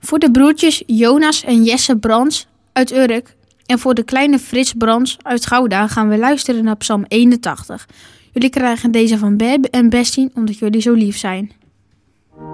Voor de broertjes Jonas en Jesse Brands uit Urk en voor de kleine Frits Brands uit Gouda gaan we luisteren naar Psalm 81. Jullie krijgen deze van Beb en Bestien omdat jullie zo lief zijn.